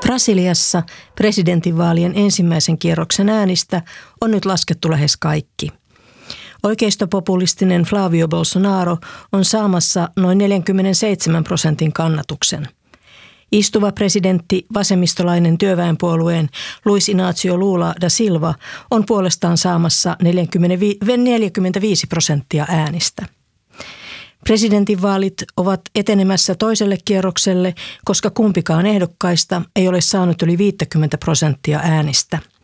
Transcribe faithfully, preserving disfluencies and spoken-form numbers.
Brasiliassa presidentinvaalien ensimmäisen kierroksen äänistä on nyt laskettu lähes kaikki. Oikeistopopulistinen Flavio Bolsonaro on saamassa noin neljäkymmentäseitsemän prosentin kannatuksen. Istuva presidentti, vasemmistolainen työväenpuolueen Luis Inácio Lula da Silva on puolestaan saamassa neljäkymmentäviisi prosenttia äänistä. Presidentinvaalit ovat etenemässä toiselle kierrokselle, koska kumpikaan ehdokkaista ei ole saanut yli viisikymmentä prosenttia äänistä.